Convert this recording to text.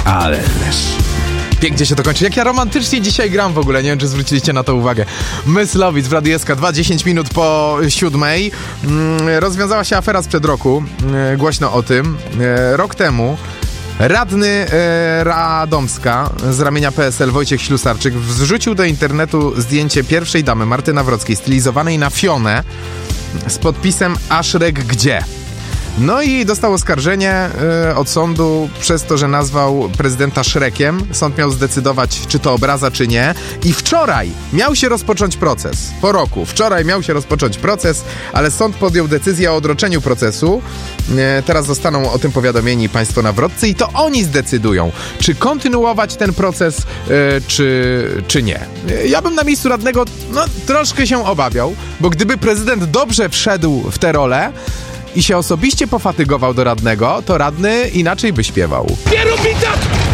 Ależ pięknie się to kończy. Jak ja romantycznie dzisiaj gram w ogóle, nie wiem, czy zwróciliście na to uwagę. Myslowic w Radiu SK 10 minut po 7:00. Rozwiązała się afera sprzed roku. Głośno o tym. Rok temu radny Radomska z ramienia PSL Wojciech Ślusarczyk wrzucił do internetu zdjęcie pierwszej damy Marty Nawrockiej stylizowanej na Fionę z podpisem „A Szrek gdzie?”. No i dostał oskarżenie od sądu przez to, że nazwał prezydenta Szrekiem. Sąd miał zdecydować, czy to obraza, czy nie. I wczoraj miał się rozpocząć proces. Po roku. Wczoraj miał się rozpocząć proces, ale sąd podjął decyzję o odroczeniu procesu. Teraz zostaną o tym powiadomieni państwo nawrotcy i to oni zdecydują, czy kontynuować ten proces, czy nie. Ja bym na miejscu radnego troszkę się obawiał, bo gdyby prezydent dobrze wszedł w tę rolę i się osobiście pofatygował do radnego, to radny inaczej by śpiewał. Nie rób mi tak!